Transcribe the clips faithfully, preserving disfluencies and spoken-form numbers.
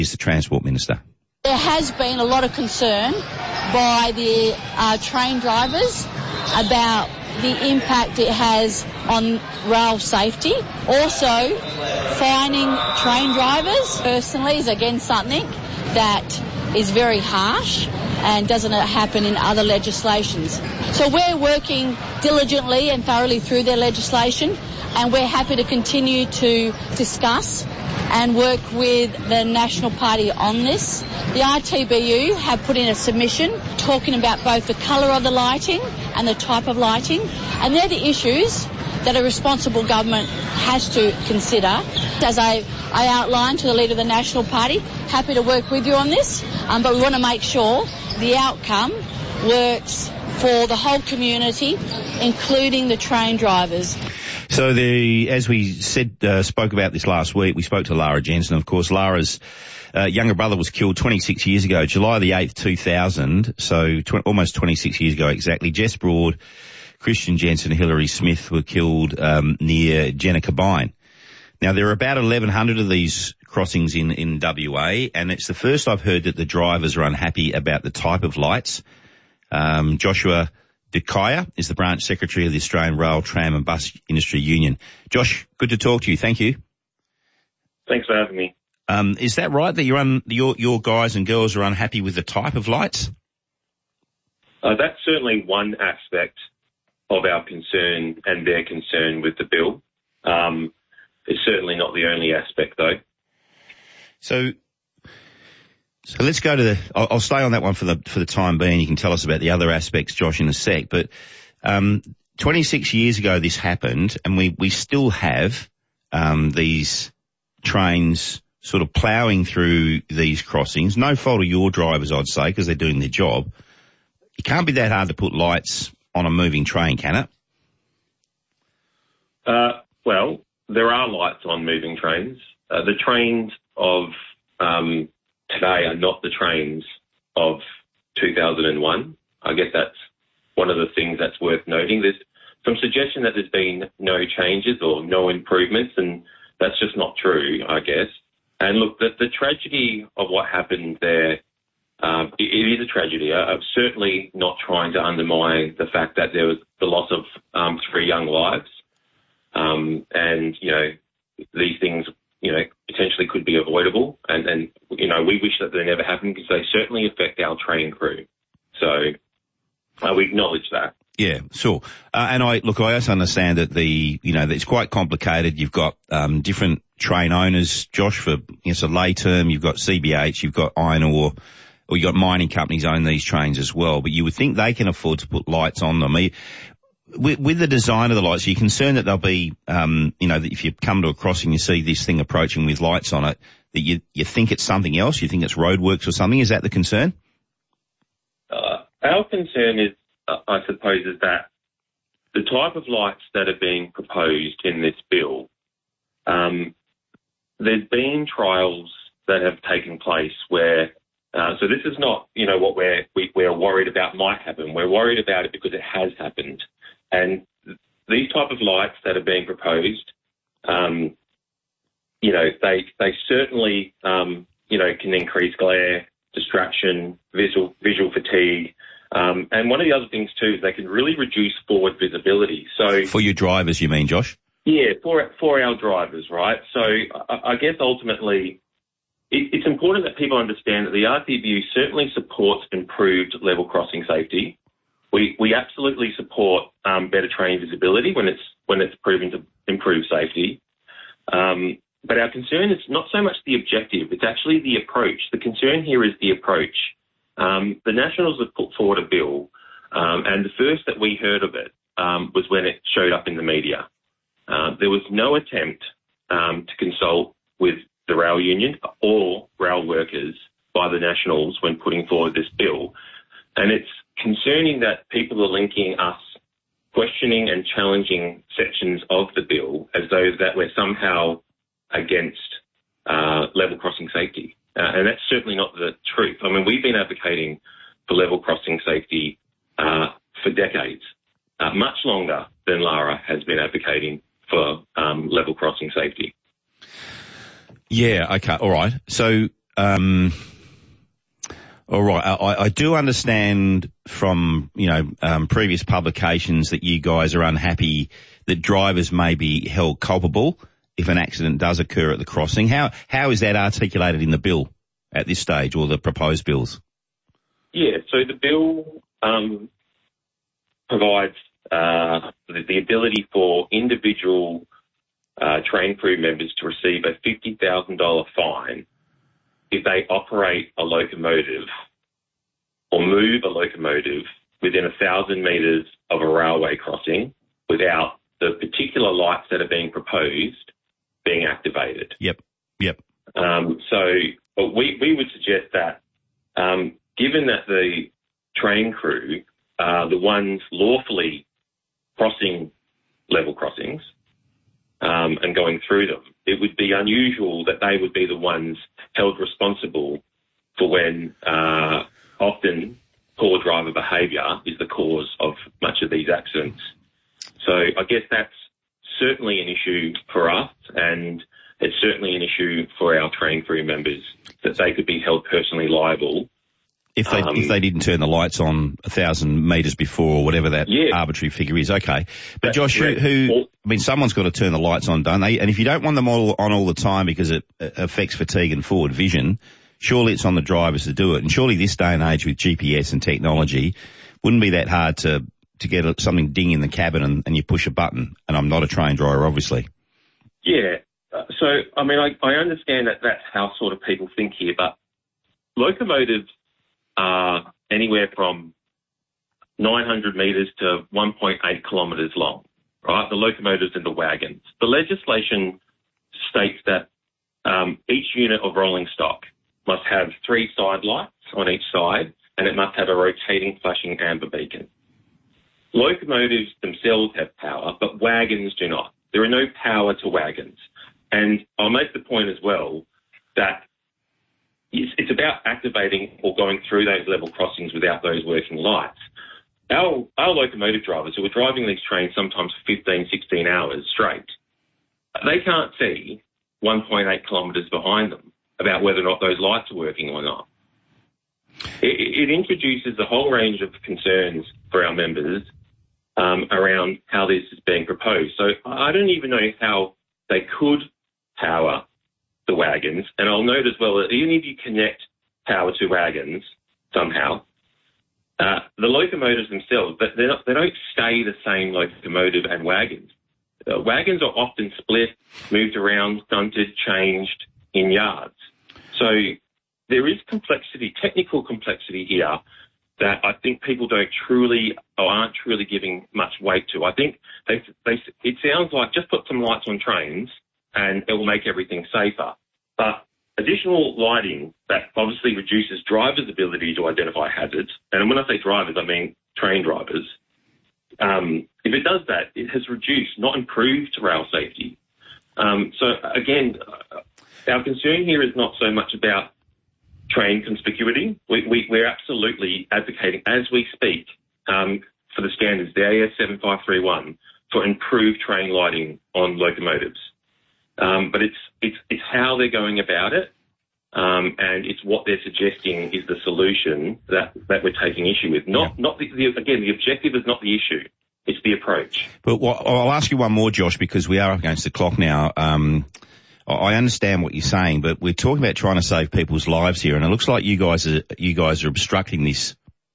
He's the Transport Minister. There has been a lot of concern by the uh, train drivers about the impact it has on rail safety. Also, fining train drivers personally is again something that is very harsh and doesn't happen in other legislations. So we're working diligently and thoroughly through their legislation, and we're happy to continue to discuss and work with the National Party on this. The R T B U have put in a submission talking about both the colour of the lighting and the type of lighting, and they're the issues that a responsible government has to consider. As I, I outlined to the leader of the National Party, happy to work with you on this, um, but we want to make sure the outcome works for the whole community, including the train drivers. So the, as we said, uh, spoke about this last week, we spoke to Lara Jensen. Of course, Lara's uh, younger brother was killed twenty-six years ago, July the eighth, two thousand, so tw- almost twenty-six years ago exactly. Jess Broad, Christian Jensen, Hilary Smith were killed um, near Jenna-Cabine. Now, there are about eleven hundred of these crossings in, in W A, and it's the first I've heard that the drivers are unhappy about the type of lights. Um, Joshua Dukaya is the branch secretary of the Australian Rail, Tram and Bus Industry Union. Josh, good to talk to you. Thank you. Thanks for having me. Um, is that right that you're un, your, your guys and girls are unhappy with the type of lights? Uh, that's certainly one aspect of our concern and their concern with the bill. Um, it's certainly not the only aspect, though. So, so let's go to the. I'll, I'll stay on that one for the for the time being. You can tell us about the other aspects, Josh, in a sec. But um, twenty-six years ago, this happened, and we we still have um, these trains sort of ploughing through these crossings. No fault of your drivers, I'd say, because they're doing their job. It can't be that hard to put lights on a moving train, can it? Uh, well, there are lights on moving trains. Uh, the trains of um, today are not the trains of two thousand one. I guess that's one of the things that's worth noting. There's some suggestion that there's been no changes or no improvements, and that's just not true, I guess. And look, the, the tragedy of what happened there, uh, it, it is a tragedy. I, I'm certainly not trying to undermine the fact that there was the loss of um, three young lives. Um, and, you know, these things, you know, potentially could be avoidable. And, and, you know, we wish that they never happened because they certainly affect our train crew. So uh, we acknowledge that. Yeah, sure. Uh, and I, look, I also understand that the, you know, that it's quite complicated. You've got, um, different train owners, Josh, for, you know, so lay term, you've got C B H, you've got iron ore, or you've got mining companies own these trains as well. But you would think they can afford to put lights on them. With, with the design of the lights, are you concerned that they'll be, um, you know, that if you come to a crossing, you see this thing approaching with lights on it, that you, you think it's something else? You think it's roadworks or something? Is that the concern? Uh, our concern is, uh, I suppose, is that the type of lights that are being proposed in this bill, um, there's been trials that have taken place where, uh, so this is not, you know, what we're, we, we're worried about might happen. We're worried about it because it has happened. And these type of lights that are being proposed, um, you know, they they certainly, um, you know, can increase glare, distraction, visual visual fatigue. Um, and one of the other things, too, is they can really reduce forward visibility. So for your drivers, you mean, Josh? Yeah, for for our drivers, right? So I, I guess ultimately it, it's important that people understand that the R T B U certainly supports improved level crossing safety. We we absolutely support um, better train visibility when it's when it's proven to improve safety. Um, but our concern is not so much the objective; it's actually the approach. The concern here is the approach. Um, the Nationals have put forward a bill, um, and the first that we heard of it um, was when it showed up in the media. Uh, there was no attempt um, to consult with the rail union or rail workers by the Nationals when putting forward this bill, and it's concerning that people are linking us questioning and challenging sections of the bill as though that we're somehow against uh, level crossing safety. Uh, and that's certainly not the truth. I mean, we've been advocating for level crossing safety uh, for decades, uh, much longer than Lara has been advocating for um, level crossing safety. Yeah, okay, all right. So Um, all right. I, I do understand from, you know, um, previous publications that you guys are unhappy that drivers may be held culpable if an accident does occur at the crossing. How how is that articulated in the bill at this stage, or the proposed bills? Yeah, so the bill um, provides uh, the, the ability for individual uh, train crew members to receive a fifty thousand dollars fine if they operate a locomotive or move a locomotive within a thousand metres of a railway crossing without the particular lights that are being proposed being activated. Yep, yep. Um, so we, we would suggest that um, given that the train crew are the ones lawfully crossing level crossings um, and going through them, it would be unusual that they would be the ones held responsible for when uh, often poor driver behaviour is the cause of much of these accidents. So I guess that's certainly an issue for us, and it's certainly an issue for our train crew members that they could be held personally liable. If they um, if they didn't turn the lights on a thousand metres before, or whatever that yeah. arbitrary figure is, okay. But Josh, who, who, I mean, someone's got to turn the lights on, don't they? And if you don't want them all on all the time because it affects fatigue and forward vision, surely it's on the drivers to do it. And surely this day and age with G P S and technology, wouldn't be that hard to to get something ding in the cabin and, and you push a button. And I'm not a train driver, obviously. Yeah. Uh, so, I mean, I, I understand that that's how sort of people think here, but locomotives are anywhere from nine hundred metres to one point eight kilometres long, right? The locomotives and the wagons. The legislation states that um, each unit of rolling stock must have three side lights on each side, and it must have a rotating flashing amber beacon. Locomotives themselves have power, but wagons do not. There are no power to wagons. And I'll make the point as well that it's, it's about activating or going through those level crossings without those working lights. Our, our locomotive drivers who are driving these trains sometimes for fifteen, sixteen hours straight, they can't see one point eight kilometres behind them about whether or not those lights are working or not. It, it introduces a whole range of concerns for our members um, around how this is being proposed. So I don't even know how they could power the wagons. And I'll note as well that even if you connect power to wagons somehow, uh, the locomotives themselves, they're not, they don't stay the same locomotive and wagons. Uh, wagons are often split, moved around, stunted, changed in yards. So there is complexity, technical complexity here that I think people don't truly or aren't truly giving much weight to. I think they, they, it sounds like just put some lights on trains and it will make everything safer. But additional lighting that obviously reduces drivers' ability to identify hazards, and when I say drivers, I mean train drivers, um, if it does that, it has reduced, not improved rail safety. Um, so again, our concern here is not so much about train conspicuity. We, we, we're absolutely advocating, as we speak, um, for the standards, the A S seven five three one, for improved train lighting on locomotives. Um, but it's, it's, it's how they're going about it, um, and it's what they're suggesting is the solution that, that we're taking issue with. Not, yeah. not the, the, again, the objective is not the issue. It's the approach. But what, I'll ask you one more, Josh, because we are up against the clock now. Um, I understand what you're saying, but we're talking about trying to save people's lives here, and it looks like you guys are, you guys are obstructing this.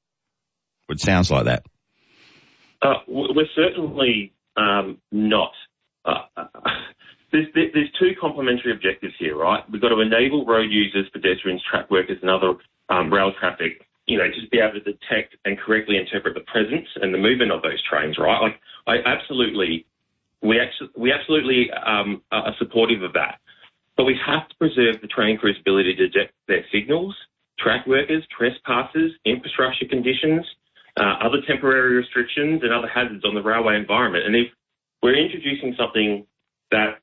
It sounds like that. Uh, we're certainly um, not. Uh, there's, there's two complementary objectives here, right? We've got to enable road users, pedestrians, track workers, and other um, rail traffic, you know, just be able to detect and correctly interpret the presence and the movement of those trains, right? Like, I absolutely, we actually, we absolutely um, are supportive of that. But we have to preserve the train crew's ability to detect their signals, track workers, trespassers, infrastructure conditions, uh, other temporary restrictions and other hazards on the railway environment. And if we're introducing something that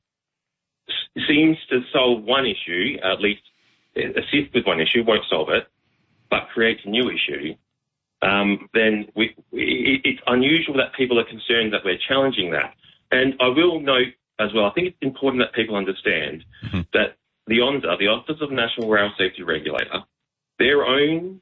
s- seems to solve one issue, at least assist with one issue, won't solve it, but creates a new issue, um, then we, it, it's unusual that people are concerned that we're challenging that. And I will note as well, I think it's important that people understand mm-hmm. that the O N S A, the Office of National Rail Safety Regulator, their own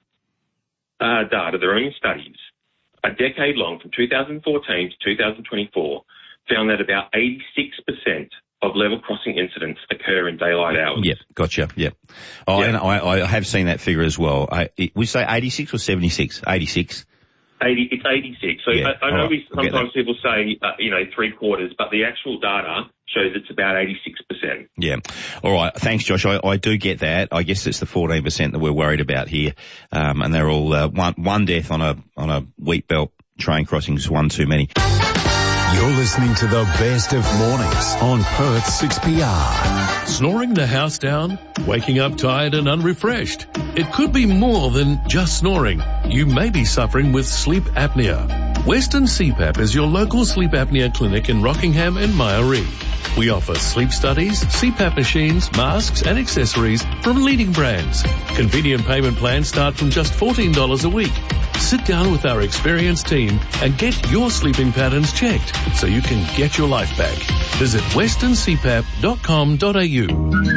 uh, data, their own studies, a decade long, from two thousand fourteen to two thousand twenty-four, found that about eighty-six percent of level crossing incidents occur in daylight hours. Yep, gotcha, yep. Oh, yep. and I, I have seen that figure as well. I, it, we say eighty-six or seventy-six? eighty-six. eighty, it's eighty-six. So Yeah, I, I know right, we, I'll get sometimes people say, uh, you know, three quarters, but the actual data shows it's about eighty-six percent. Yeah. All right. Thanks, Josh. I, I do get that. I guess it's the fourteen percent that we're worried about here. Um, and they're all, uh, one, one death on a, on a wheat belt train crossing is one too many. You're listening to the best of mornings on Perth six P R. Snoring the house down? Waking up tired and unrefreshed? It could be more than just snoring. You may be suffering with sleep apnea. Western C PAP is your local sleep apnea clinic in Rockingham and Myaree. We offer sleep studies, C PAP machines, masks and accessories from leading brands. Convenient payment plans start from just fourteen dollars a week. Sit down with our experienced team and get your sleeping patterns checked so you can get your life back. Visit western c pap dot com dot a u.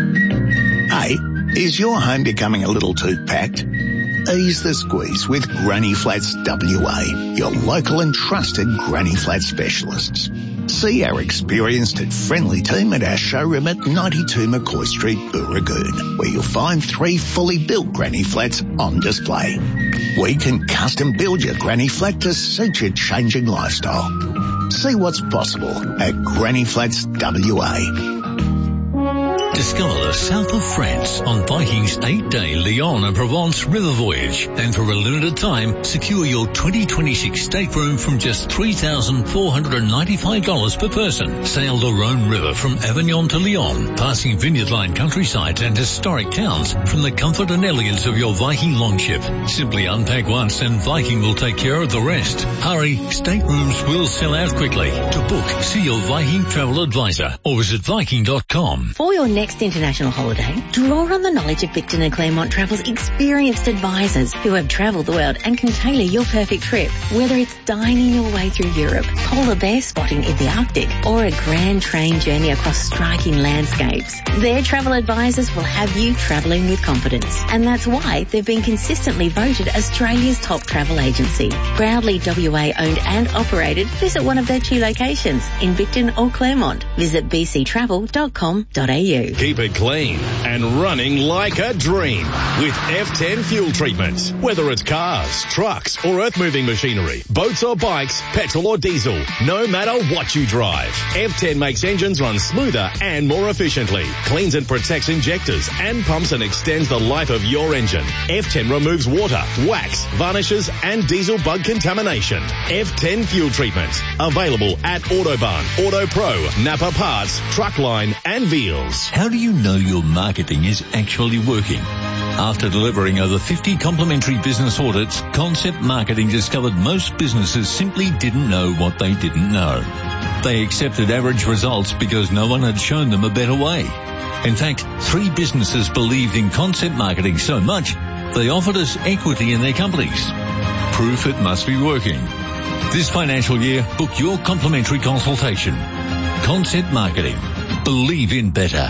Hey, is your home becoming a little too packed? Ease the squeeze with Granny Flats W A, your local and trusted Granny Flat specialists. See our experienced and friendly team at our showroom at ninety-two McCoy Street, Booragoon, where you'll find three fully built Granny Flats on display. We can custom build your Granny Flat to suit your changing lifestyle. See what's possible at Granny Flats W A. Discover the south of France on Viking's eight-day Lyon and Provence river voyage. And for a limited time, secure your twenty twenty-six stateroom from just three thousand four hundred ninety-five dollars per person. Sail the Rhone River from Avignon to Lyon, passing vineyard-lined countrysides and historic towns from the comfort and elegance of your Viking longship. Simply unpack once and Viking will take care of the rest. Hurry, staterooms will sell out quickly. To book, see your Viking travel advisor or visit viking dot com. For your next international holiday, draw on the knowledge of Victon and Claremont Travel's experienced advisors who have travelled the world and can tailor your perfect trip. Whether it's dining your way through Europe, polar bear spotting in the Arctic, or a grand train journey across striking landscapes, their travel advisors will have you travelling with confidence. And that's why they've been consistently voted Australia's top travel agency. Proudly W A owned and operated, visit one of their two locations in Victon or Claremont. Visit b c travel dot com dot a u. Keep it clean and running like a dream with F ten fuel treatment. Whether it's cars, trucks or earth-moving machinery, boats or bikes, petrol or diesel, no matter what you drive, F ten makes engines run smoother and more efficiently, cleans and protects injectors and pumps and extends the life of your engine. F ten removes water, wax, varnishes and diesel bug contamination. F ten fuel treatment. Available at Autobarn, Auto Pro, Napa Parts, Truckline and Veals. How do you know your marketing is actually working? After delivering over fifty complimentary business audits, Concept Marketing discovered most businesses simply didn't know what they didn't know. They accepted average results because no one had shown them a better way. In fact, three businesses believed in Concept Marketing so much, they offered us equity in their companies. Proof it must be working. This financial year, book your complimentary consultation. Concept Marketing. Believe in better.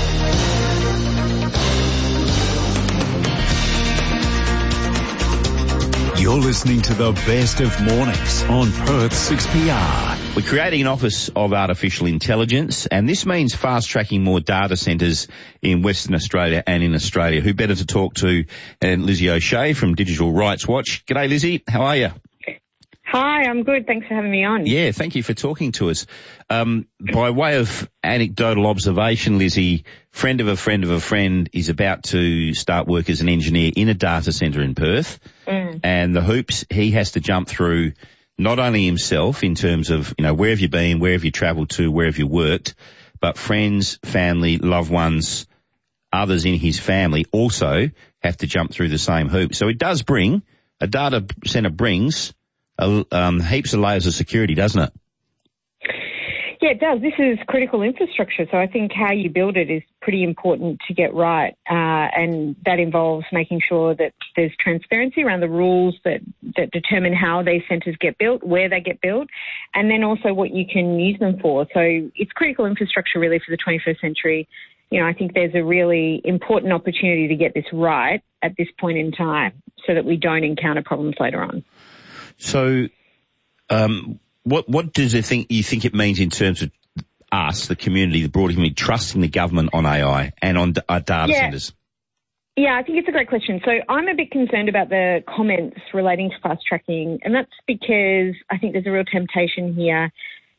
You're listening to the best of mornings on Perth six P R. We're creating an Office of Artificial Intelligence, and this means fast-tracking more data centres in Western Australia and in Australia. Who better to talk to than Lizzie O'Shea from Digital Rights Watch. G'day, Lizzie. How are you? Hi, I'm good. Thanks for having me on. Yeah, thank you for talking to us. Um, by way of anecdotal observation, Lizzie, friend of a friend of a friend is about to start work as an engineer in a data centre in Perth. Mm. And the hoops he has to jump through, not only himself in terms of, you know, where have you been, where have you travelled to, where have you worked, but friends, family, loved ones, others in his family also have to jump through the same hoop. So it does bring, a data centre brings Um, heaps of layers of security, doesn't it? Yeah, it does. This is critical infrastructure, so I think how you build it is pretty important to get right, uh, and that involves making sure that there's transparency around the rules that, that determine how these centres get built, where they get built, and then also what you can use them for. So it's critical infrastructure really for the twenty-first century. you know, I think there's a really important opportunity to get this right at this point in time so that we don't encounter problems later on. So, um, what what does it think you think it means in terms of us, the community, the broader community, trusting the government on A I and on d- uh, data yeah. centres? Yeah, I think it's a great question. So I'm a bit concerned about the comments relating to fast tracking, and that's because I think there's a real temptation here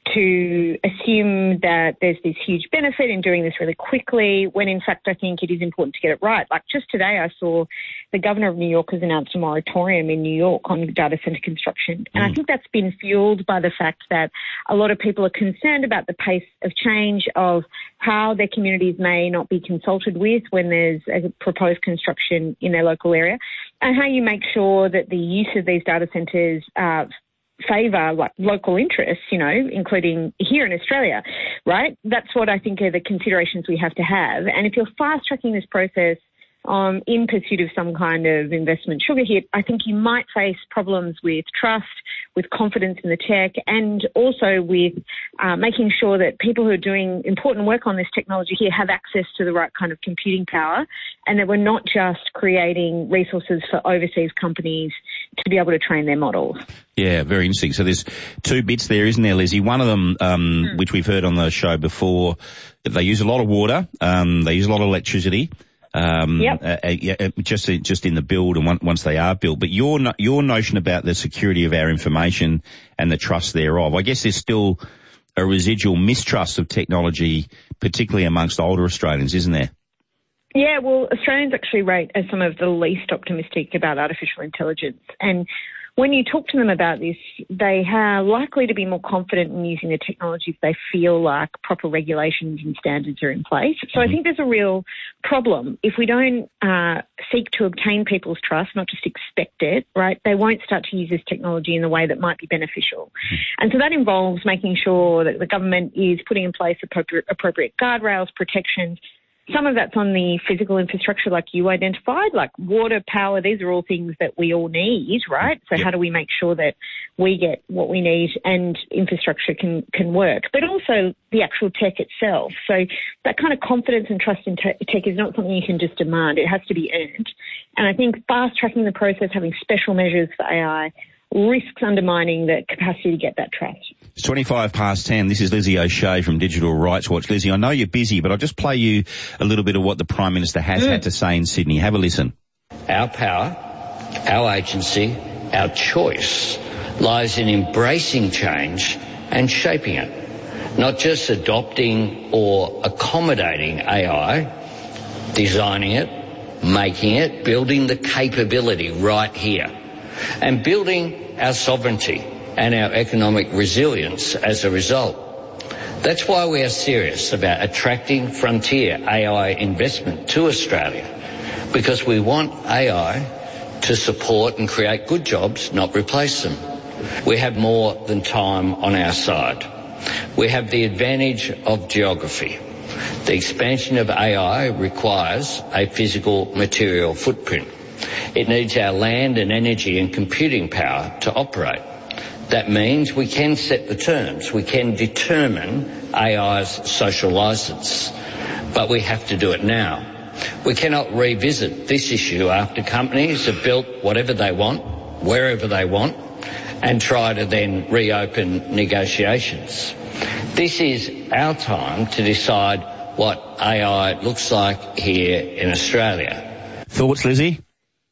to assume that there's this huge benefit in doing this really quickly, when in fact I think it is important to get it right. Like just today I saw the governor of New York has announced a moratorium in New York on data centre construction. And mm. I think that's been fueled by the fact that a lot of people are concerned about the pace of change, of how their communities may not be consulted with when there's a proposed construction in their local area, and how you make sure that the use of these data centres uh, favour like local interests, you know, including here in Australia, right? That's what I think are the considerations we have to have. And if you're fast-tracking this process um, in pursuit of some kind of investment sugar hit, I think you might face problems with trust, with confidence in the tech, and also with uh, making sure that people who are doing important work on this technology here have access to the right kind of computing power, and that we're not just creating resources for overseas companies to be able to train their models. Yeah, very interesting. So there's two bits there, isn't there, Lizzie? One of them, um, mm. which we've heard on the show before, they use a lot of water, um, they use a lot of electricity. Um, yep. uh, uh, just just in the build and one, once they are built. But your no, your notion about the security of our information and the trust thereof, I guess there's still a residual mistrust of technology, particularly amongst older Australians, isn't there? Yeah, well, Australians actually rate as some of the least optimistic about artificial intelligence. And when you talk to them about this, they are likely to be more confident in using the technology if they feel like proper regulations and standards are in place. So mm-hmm. I think there's a real problem. If we don't uh, seek to obtain people's trust, not just expect it, right, they won't start to use this technology in the way that might be beneficial. Mm-hmm. And so that involves making sure that the government is putting in place appropriate, appropriate guardrails, protections. Some of that's on the physical infrastructure like you identified, like water, power. These are all things that we all need, right? So yep. how do we make sure that we get what we need and infrastructure can, can work? But also the actual tech itself. So that kind of confidence and trust in te- tech is not something you can just demand. It has to be earned. And I think fast-tracking the process, having special measures for A I, risks undermining the capacity to get that trust. It's twenty-five past ten. This is Lizzie O'Shea from Digital Rights Watch. Lizzie, I know you're busy, but I'll just play you a little bit of what the Prime Minister has mm. had to say in Sydney. Have a listen. Our power, our agency, our choice lies in embracing change and shaping it, not just adopting or accommodating A I, designing it, making it, building the capability right here, and building our sovereignty and our economic resilience as a result. That's why we are serious about attracting frontier A I investment to Australia, because we want A I to support and create good jobs, not replace them. We have more than time on our side. We have the advantage of geography. The expansion of A I requires a physical material footprint. It needs our land and energy and computing power to operate. That means we can set the terms. We can determine A I's social licence. But we have to do it now. We cannot revisit this issue after companies have built whatever they want, wherever they want, and try to then reopen negotiations. This is our time to decide what A I looks like here in Australia. Thoughts, Lizzie?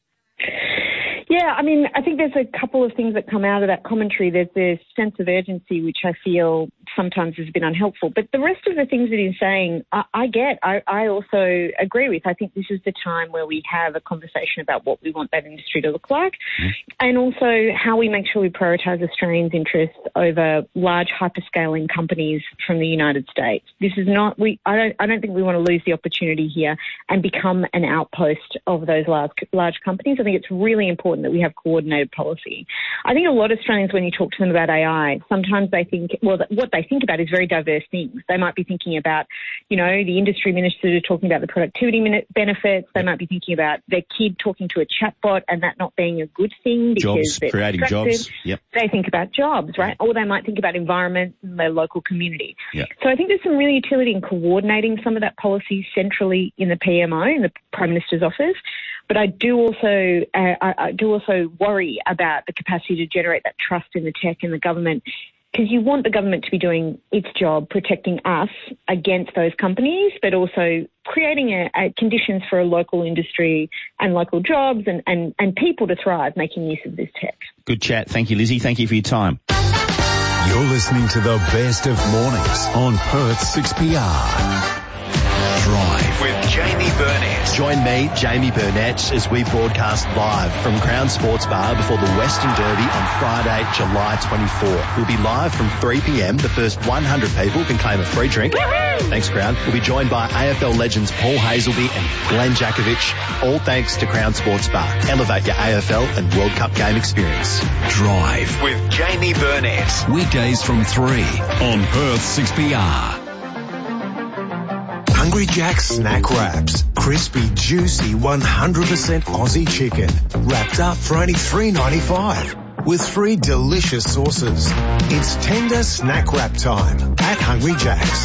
Yeah, I mean, I think there's a couple of things that come out of that commentary. There's this sense of urgency, which I feel sometimes has been unhelpful. But the rest of the things that he's saying, I, I get. I, I also agree with. I think this is the time where we have a conversation about what we want that industry to look like, mm. and also how we make sure we prioritise Australians' interests over large hyperscaling companies from the United States. This is not. We. I don't. I don't think we want to lose the opportunity here and become an outpost of those large large companies. I think it's really important that we have coordinated policy. I think a lot of Australians, when you talk to them about A I, sometimes they think, well, what they they think about is very diverse things. They might be thinking about, you know, the industry minister talking about the productivity benefits. They might be thinking about their kid talking to a chatbot and that not being a good thing because jobs, they're creating distracted. jobs. Yep. They think about jobs, right? Or they might think about environment and their local community. Yep. So I think there's some real utility in coordinating some of that policy centrally in the P M O, in the Prime Minister's office. But I do also, uh, I, I do also worry about the capacity to generate that trust in the tech and the government, because you want the government to be doing its job, protecting us against those companies, but also creating a, a conditions for a local industry and local jobs and, and, and people to thrive making use of this tech. Good chat. Thank you, Lizzie. Thank you for your time. You're listening to the best of mornings on Perth six P R. Drive with Jamie Burnett. Join me, Jamie Burnett, as we broadcast live from Crown Sports Bar before the Western Derby on Friday, July twenty-fourth. We'll be live from three p.m. The first one hundred people can claim a free drink. Thanks, Crown. We'll be joined by A F L legends Paul Hazelby and Glenn Jakovich, all thanks to Crown Sports Bar. Elevate your A F L and World Cup game experience. Drive With Jamie Burnett. weekdays from three on Perth six P R. Hungry Jack's Snack Wraps. Crispy, juicy, one hundred percent Aussie chicken. Wrapped up for only three dollars ninety-five. With three delicious sauces. It's tender snack wrap time at Hungry Jack's.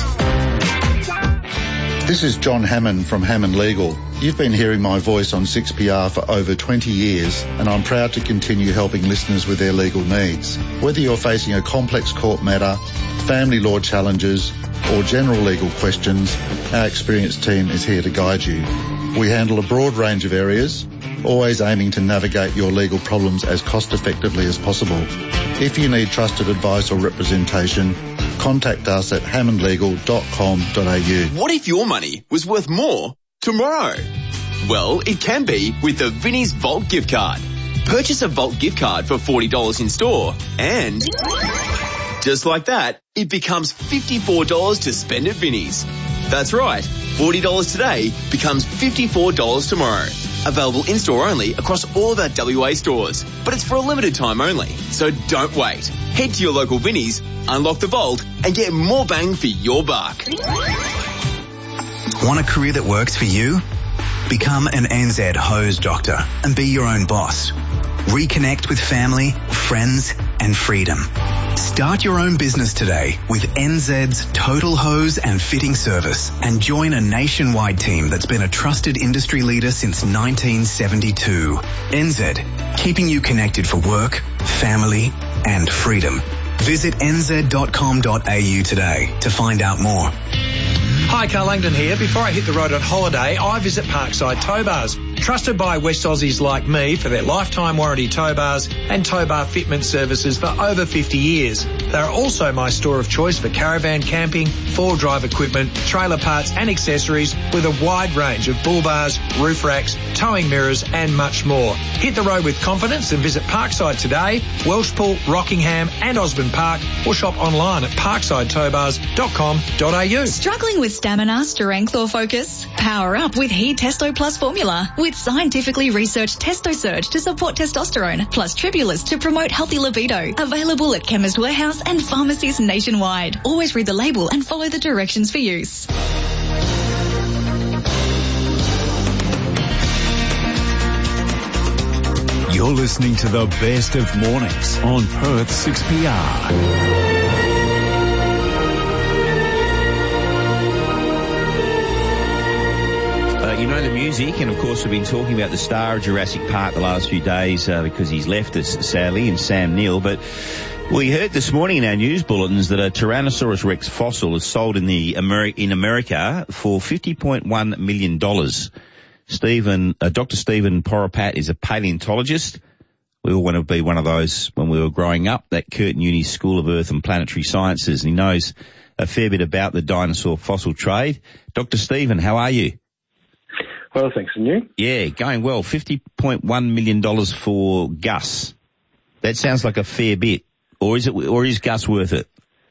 This is John Hammond from Hammond Legal. You've been hearing my voice on six P R for over twenty years, and I'm proud to continue helping listeners with their legal needs. Whether you're facing a complex court matter, family law challenges, or general legal questions, our experienced team is here to guide you. We handle a broad range of areas, always aiming to navigate your legal problems as cost effectively as possible. If you need trusted advice or representation, contact us at hammond legal dot com dot a u. What if your money was worth more tomorrow? Well, it can be with the Vinnie's Vault gift card. Purchase a Vault gift card for forty dollars in store and just like that, it becomes fifty-four dollars to spend at Vinnie's. That's right, forty dollars today becomes fifty-four dollars tomorrow. Available in-store only across all of our W A stores, but it's for a limited time only, so don't wait. Head to your local Vinnie's, unlock the vault, and get more bang for your buck. Want a career that works for you? Become an N Z hose doctor and be your own boss. Reconnect with family, friends, and freedom. Start your own business today with N Z's Total Hose and Fitting Service and join a nationwide team that's been a trusted industry leader since nineteen seventy-two. N Z, keeping you connected for work, family, and freedom. Visit n z dot com dot a u today to find out more. Hi, Carl Langdon here. Before I hit the road on holiday, I visit Parkside Tow Bars. Trusted by West Aussies like me for their lifetime warranty tow bars and tow bar fitment services for over fifty years. They are also my store of choice for caravan camping, four-wheel drive equipment, trailer parts and accessories with a wide range of bull bars, roof racks, towing mirrors and much more. Hit the road with confidence and visit Parkside today, Welshpool, Rockingham and Osborne Park, or shop online at parkside tow bars dot com dot a u. Struggling with stamina, strength or focus? Power up with He Testo Plus formula with scientifically researched Testo Surge to support testosterone, plus Tribulus to promote healthy libido. Available at Chemist Warehouse and pharmacies nationwide. Always read the label and follow the directions for use. You're listening to the best of mornings on Perth six P R. You know the music, and of course we've been talking about the star of Jurassic Park the last few days uh, because he's left us, sadly, and Sam Neill. But we heard this morning in our news bulletins that a Tyrannosaurus Rex fossil is sold in the Ameri- in America for fifty point one million dollars. Stephen, uh, Doctor Stephen Poropat is a paleontologist. We all want to be one of those when we were growing up, that Curtin Uni School of Earth and Planetary Sciences, and he knows a fair bit about the dinosaur fossil trade. Doctor Stephen, how are you? Well, thanks, and you? Yeah, going well. fifty point one million dollars for Gus. That sounds like a fair bit. Or is it? Or is Gus worth it?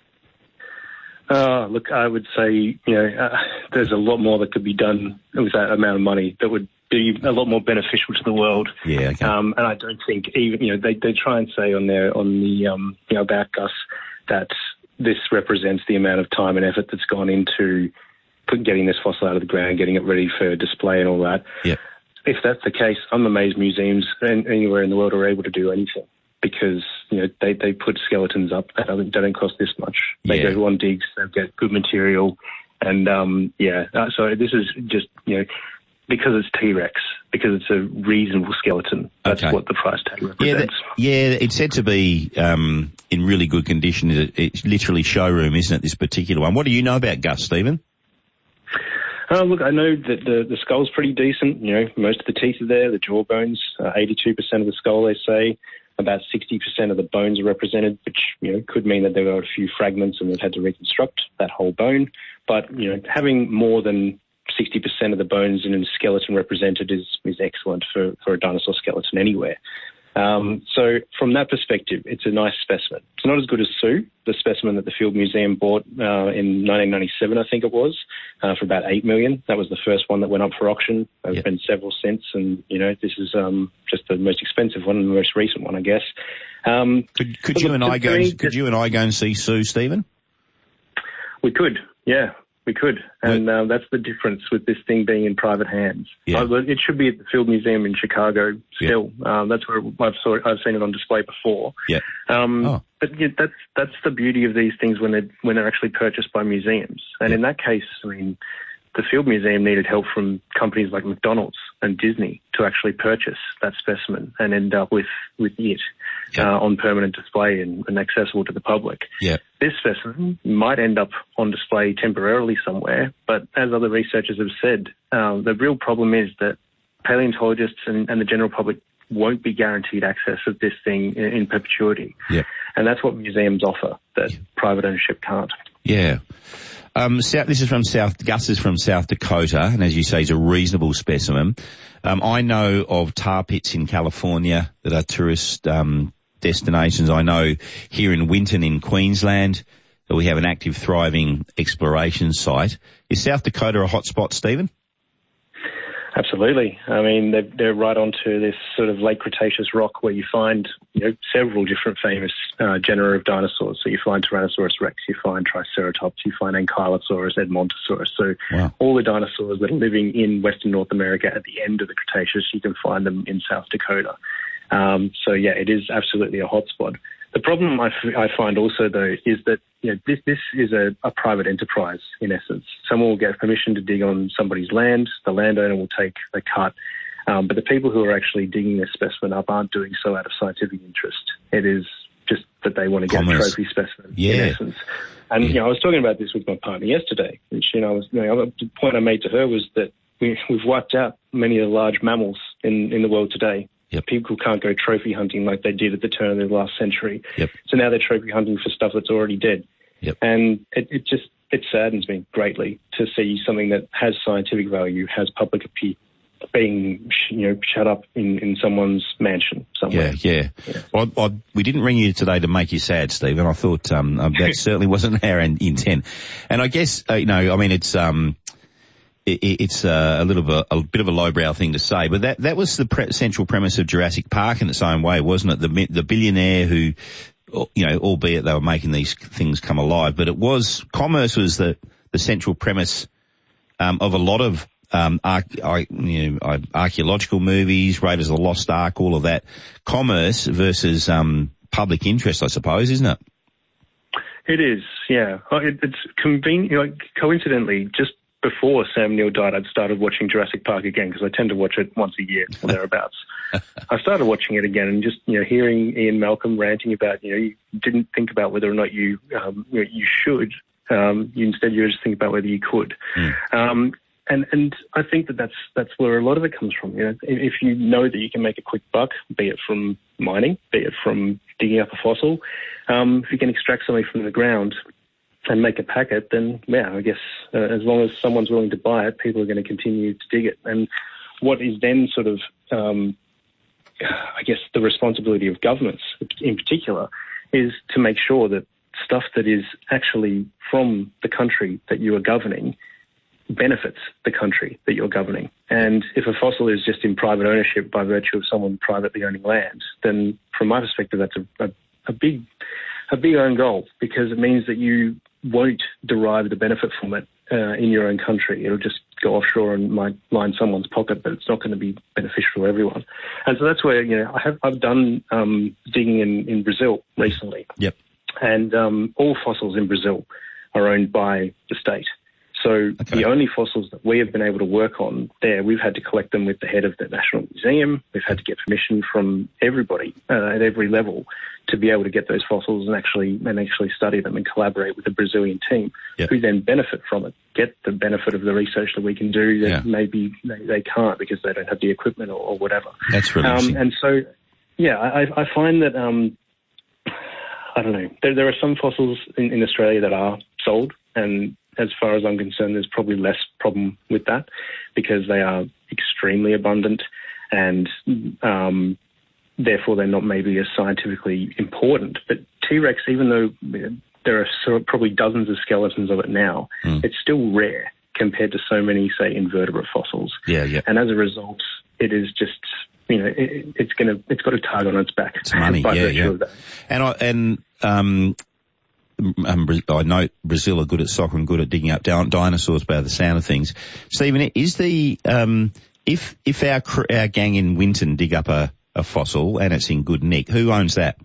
Uh, look, I would say, you know, uh, there's a lot more that could be done with that amount of money that would be a lot more beneficial to the world. Yeah, okay. Um, and I don't think even, you know, they, they try and say on their, on the, um, you know, about Gus that this represents the amount of time and effort that's gone into put, getting this fossil out of the ground, getting it ready for display and all that. Yep. If that's the case, I'm amazed museums anywhere in the world are able to do anything, because, you know, they, they put skeletons up that don't, don't cost this much. They Yeah. go on digs, they get good material, and, um, yeah, uh, so this is just, you know, because it's T-Rex, because it's a reasonable skeleton. That's Okay. what the price tag Yeah, represents. that, yeah, it's said to be um, in really good condition. It, it's literally showroom, isn't it, this particular one? What do you know about Gus, Stephen? Uh, look, I know that the, the skull's pretty decent. You know, most of the teeth are there, the jaw bones, uh, eighty-two percent of the skull, they say. About sixty percent of the bones are represented, which, you know, could mean that there were a few fragments and they've had to reconstruct that whole bone. But, you know, having more than sixty percent of the bones in a skeleton represented is, is excellent for, for a dinosaur skeleton anywhere. Um, so from that perspective, it's a nice specimen. It's not as good as Sue, the specimen that the Field Museum bought uh, in nineteen ninety-seven, I think it was, uh, for about eight million dollars. That was the first one that went up for auction. There have Yep. been several since, and, you know, this is um, just the most expensive one and the most recent one, I guess. Um, Could, could but you look, and I to go? me, Could you and I go and see Sue, Stephen? We could, yeah. We could, and uh, that's the difference with this thing being in private hands. Yeah. Uh, it should be at the Field Museum in Chicago still. Yeah. Um, that's where I've, saw, I've seen it on display before. Yeah. Um, oh. But yeah, that's that's the beauty of these things when they're, when they're actually purchased by museums. And yeah. in that case, I mean, the Field Museum needed help from companies like McDonald's and Disney to actually purchase that specimen and end up with, with it yeah. uh, on permanent display and, and accessible to the public. Yeah. This specimen might end up on display temporarily somewhere, but as other researchers have said, um, the real problem is that paleontologists and, and the general public won't be guaranteed access of this thing in, in perpetuity. Yeah. And that's what museums offer that yeah. private ownership can't. Yeah. Um, South, this is from South, Gus is from South Dakota, and as you say, he's a reasonable specimen. Um, I know of tar pits in California that are tourist, um, destinations. I know here in Winton in Queensland that we have an active, thriving exploration site. Is South Dakota a hot spot, Stephen? Absolutely. I mean, they're, they're right onto this sort of late Cretaceous rock where you find, you know, several different famous uh, genera of dinosaurs. So you find Tyrannosaurus rex, you find Triceratops, you find Ankylosaurus, Edmontosaurus. So wow. all the dinosaurs that are living in Western North America at the end of the Cretaceous, you can find them in South Dakota. Um, so yeah, it is absolutely a hotspot. The problem I, f- I find also, though, is that, you know, this, this is a, a private enterprise, in essence. Someone will get permission to dig on somebody's land. The landowner will take a cut. Um, but the people who are actually digging this specimen up aren't doing so out of scientific interest. It is just that they want to get Commerce. a trophy specimen, yeah. in essence. And, yeah. you know, I was talking about this with my partner yesterday. And she, you know, I was, you know, the point I made to her was that we, we've wiped out many of the large mammals in, in the world today. Yep. People can't go trophy hunting like they did at the turn of the last century. Yep. So now they're trophy hunting for stuff that's already dead. Yep. And it, it just, it saddens me greatly to see something that has scientific value, has public appeal, being, you know, shut up in, in someone's mansion somewhere. Yeah, yeah. yeah. Well, I, we didn't ring you today to make you sad, Stephen. I thought um, that certainly wasn't our intent. And I guess, uh, you know, I mean, it's... um. It's uh, a little bit, a bit of a lowbrow thing to say, but that, that was the pre- central premise of Jurassic Park in its own way, wasn't it? The, the billionaire who, you know, albeit they were making these things come alive, but it was, commerce was the, the central premise, um, of a lot of, um, arch, you know, archaeological movies, Raiders of the Lost Ark, all of that. Commerce versus, um, public interest, I suppose, isn't it? It is, yeah. It, it's convenient, like, coincidentally, just before Sam Neill died, I'd started watching Jurassic Park again because I tend to watch it once a year or thereabouts. I started watching it again and just, you know, hearing Ian Malcolm ranting about, you know, you didn't think about whether or not you, um, you, know, you should. Um, you instead, you just think about whether you could. Mm. Um, and, and I think that that's, that's where a lot of it comes from. You know, if you know that you can make a quick buck, be it from mining, be it from digging up a fossil, um, if you can extract something from the ground and make a packet, then, yeah, I guess uh, as long as someone's willing to buy it, people are going to continue to dig it. And what is then sort of, um, I guess, the responsibility of governments in particular is to make sure that stuff that is actually from the country that you are governing benefits the country that you're governing. And if a fossil is just in private ownership by virtue of someone privately owning land, then from my perspective, that's a, a, a big a big own goal, because it means that you won't derive the benefit from it uh, in your own country. It'll just go offshore and might line someone's pocket, but it's not going to be beneficial to everyone. And so that's where, you know, I have, I've done um, digging in, in Brazil recently. Yep. And um, all fossils in Brazil are owned by the state. So okay. the only fossils that we have been able to work on there, we've had to collect them with the head of the National Museum. We've had to get permission from everybody uh, at every level to be able to get those fossils and actually and actually study them and collaborate with the Brazilian team, yep. who then benefit from it, get the benefit of the research that we can do that yeah. maybe they, they can't because they don't have the equipment or, or whatever. That's really um, And so, yeah, I, I find that, um, I don't know, there, there are some fossils in, in Australia that are sold, and as far as I'm concerned, there's probably less problem with that because they are extremely abundant and um, therefore they're not maybe as scientifically important. But T-Rex, even though there are sort of probably dozens of skeletons of it now, mm. it's still rare compared to so many, say, invertebrate fossils. Yeah, yeah. And as a result, it is just, you know, it, it's going to, it's got a tag on its back. It's money, yeah, yeah. And I, and, um, Um, I know Brazil are good at soccer and good at digging up dinosaurs by the sound of things. Stephen, is the um, if if our our gang in Winton dig up a, a fossil and it's in good nick, who owns that?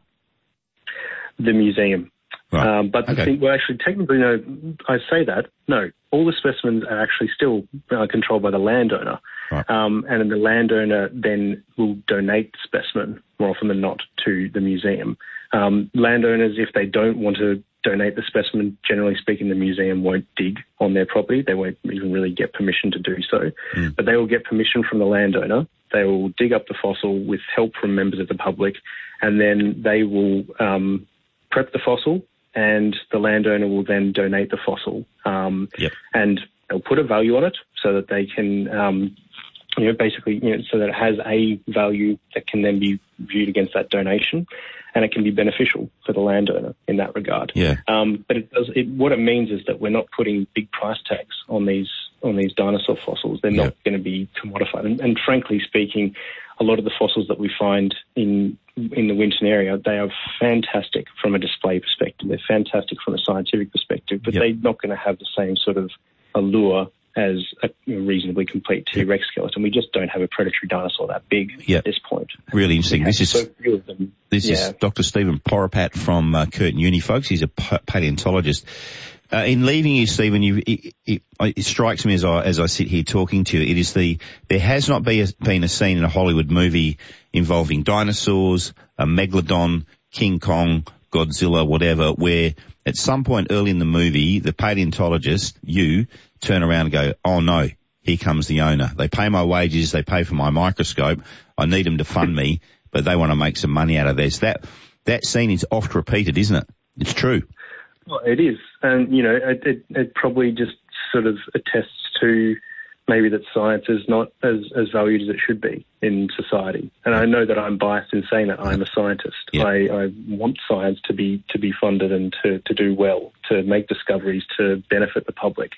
The museum. Right. Um, but the okay. thing, well, actually, technically, no. I say that no. All the specimens are actually still uh, controlled by the landowner, right. um, and the landowner then will donate the specimen more often than not to the museum. Um, landowners, if they don't want to donate the specimen, generally speaking, the museum won't dig on their property. They won't even really get permission to do so. Mm. But they will get permission from the landowner. They will dig up the fossil with help from members of the public, and then they will um, prep the fossil, and the landowner will then donate the fossil. Um, yep. And they'll put a value on it so that they can, um, you know, basically, you know, so that it has a value that can then be viewed against that donation. And it can be beneficial for the landowner in that regard. Yeah. Um, but it does, it, what it means is that we're not putting big price tags on these on these dinosaur fossils. They're yeah. not going to be commodified. And, and frankly speaking, a lot of the fossils that we find in in the Winton area, they are fantastic from a display perspective. They're fantastic from a scientific perspective, but yep. they're not going to have the same sort of allure as a reasonably complete T-Rex skeleton. We just don't have a predatory dinosaur that big yep. at this point. Really interesting. This is so few of them. This yeah. is Doctor Stephen Poripat from uh, Curtin Uni, folks. He's a paleontologist. Uh, in leaving you, Stephen, you, it, it, it strikes me as I, as I sit here talking to you, it is the, there has not be a, been a scene in a Hollywood movie involving dinosaurs, a megalodon, King Kong, Godzilla, whatever, where at some point early in the movie, the paleontologist, you, turn around and go, oh no, here comes the owner. They pay my wages, they pay for my microscope, I need them to fund me, but they want to make some money out of this. That, that scene is oft repeated, isn't it? It's true. Well, it is. And, you know, it, it, it probably just sort of attests to maybe that science is not as, as valued as it should be in society. And I know that I'm biased in saying that I'm a scientist. Yeah. I, I want science to be to be funded and to, to do well, to make discoveries, to benefit the public.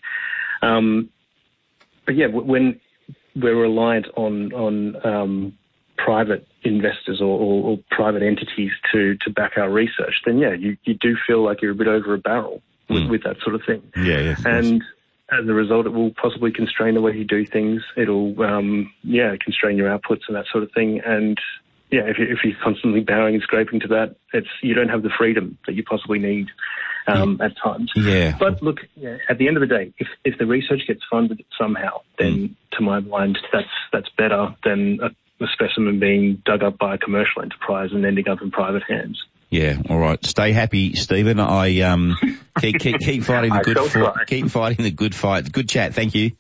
Um, but yeah, when we're reliant on on um, private investors or, or, or private entities to, to back our research, then yeah, you, you do feel like you're a bit over a barrel with, mm. with that sort of thing. Yeah, yeah. And as a result, it will possibly constrain the way you do things. It'll, um, yeah, constrain your outputs and that sort of thing. And yeah, if, you, if you're constantly bowing and scraping to that, it's you don't have the freedom that you possibly need um, yeah. at times. Yeah. But look, yeah, at the end of the day, if if the research gets funded somehow, then mm. to my mind, that's that's better than a, a specimen being dug up by a commercial enterprise and ending up in private hands. Yeah, all right. Stay happy, Stephen. I um keep keep, keep fighting the good fight. Keep fighting the good fight. Good chat. Thank you.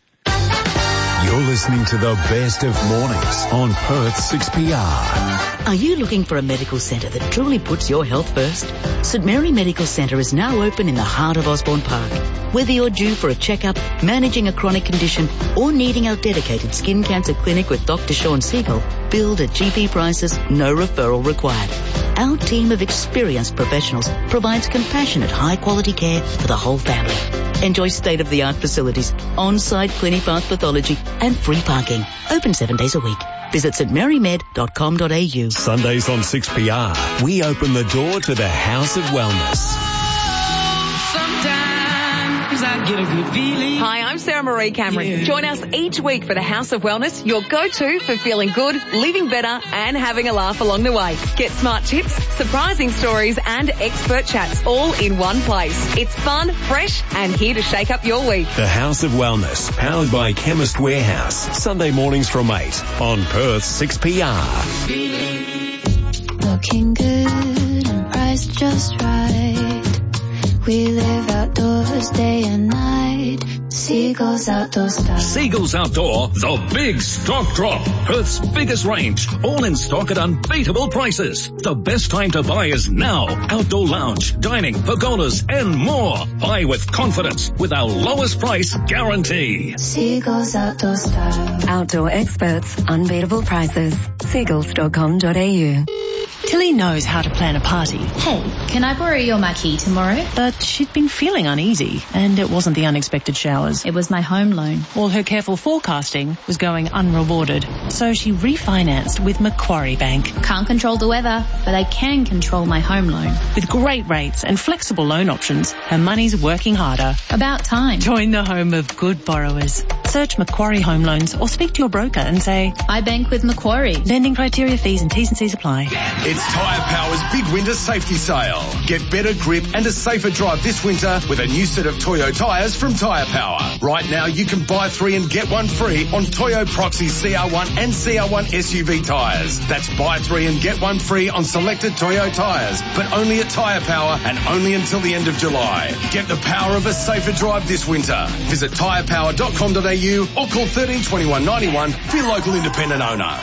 You're listening to the best of mornings on Perth six P R. Are you looking for a medical centre that truly puts your health first? St Mary Medical Centre is now open in the heart of Osborne Park. Whether you're due for a checkup, managing a chronic condition, or needing our dedicated skin cancer clinic with Doctor Sean Siegel, billed at G P prices, no referral required. Our team of experienced professionals provides compassionate, high-quality care for the whole family. Enjoy state-of-the-art facilities, on-site clinic path pathology, and free parking. Open seven days a week. Visit st mary med dot com dot a u. Sundays on six P R, we open the door to the House of Wellness. I get a good feeling. Hi, I'm Sarah Marie Cameron. Yeah. Join us each week for the House of Wellness, your go-to for feeling good, living better, and having a laugh along the way. Get smart tips, surprising stories, and expert chats all in one place. It's fun, fresh, and here to shake up your week. The House of Wellness, powered by Chemist Warehouse. Sunday mornings from eight on Perth six P R. Looking good and priced just right. We live outdoors day and night. Seagulls Outdoor Style. Seagulls Outdoor, the big stock drop. Perth's biggest range, all in stock at unbeatable prices. The best time to buy is now. Outdoor lounge, dining, pergolas, and more. Buy with confidence with our lowest price guarantee. Seagulls Outdoor Style. Outdoor experts, unbeatable prices. seagulls dot com dot a u. Tilly knows how to plan a party. Hey, can I borrow your marquee tomorrow? But she'd been feeling uneasy, and it wasn't the unexpected showers. It was my home loan. All her careful forecasting was going unrewarded, so she refinanced with Macquarie Bank. Can't control the weather, but I can control my home loan. With great rates and flexible loan options, her money's working harder. About time. Join the home of good borrowers. Search Macquarie Home Loans or speak to your broker and say, I bank with Macquarie. Lending criteria, fees and T's and C's apply. It's Tyre Power's big winter safety sale. Get better grip and a safer drive this winter with a new set of Toyo tyres from Tyre Power. Right now you can buy three and get one free on Toyo Proxy C R one and C R one S U V tyres. That's buy three and get one free on selected Toyo tyres, but only at Tyre Power and only until the end of July. Get the power of a safer drive this winter. Visit tyre power dot com dot a u or call thirteen twenty-one ninety-one for your local independent owner.